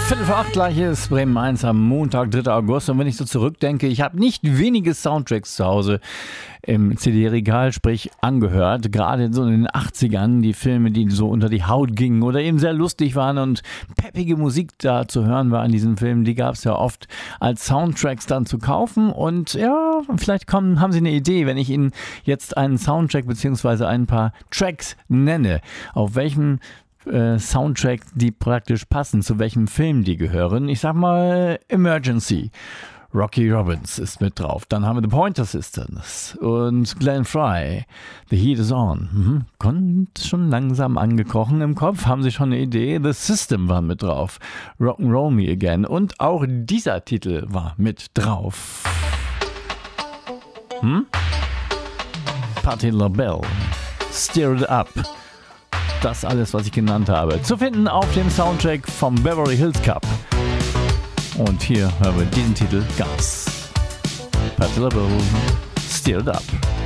7:45 gleich ist Bremen 1 am Montag, 3. August. Und wenn ich so zurückdenke, ich habe nicht wenige Soundtracks zu Hause im CD-Regal, sprich angehört. Gerade so in den 80ern, die Filme, die so unter die Haut gingen oder eben sehr lustig waren und peppige Musik da zu hören war in diesen Filmen, die gab es ja oft als Soundtracks dann zu kaufen. Und ja, vielleicht haben Sie eine Idee, wenn ich Ihnen jetzt einen Soundtrack bzw. ein paar Tracks nenne, auf welchem Soundtrack die praktisch passen, zu welchem Film die gehören. Ich sag mal Emergency. Rocky Robbins ist mit drauf. Dann haben wir The Pointer Sisters und Glenn Frey. The Heat is On. Kommt schon langsam angekrochen im Kopf. Haben Sie schon eine Idee? The System war mit drauf. Rock'n'Roll Me Again. Und auch dieser Titel war mit drauf. Patti LaBelle. Stir It Up. Das alles, was ich genannt habe. Zu finden auf dem Soundtrack vom Beverly Hills Cup. Und hier hören wir diesen Titel ganz. Patti LaBelle, Stir It Up.